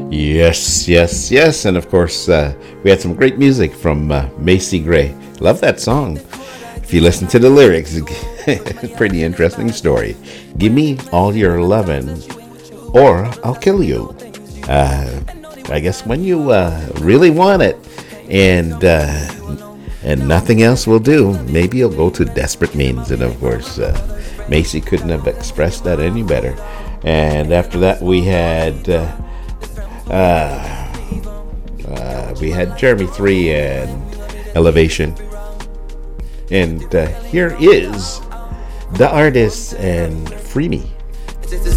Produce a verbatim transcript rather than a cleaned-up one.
Yes, yes, yes. And of course, uh, we had some great music from uh, Macy Gray. Love that song. If you listen to the lyrics, pretty interesting story. Give me all your lovin', or I'll kill you. Uh, I guess when you uh, really want it, and uh, and nothing else will do, maybe you'll go to desperate means. And of course, uh, Macy couldn't have expressed that any better. And after that, we had uh, uh, uh, we had Jeremy three and Elevation. And uh, here is The Artist and Free Me. This is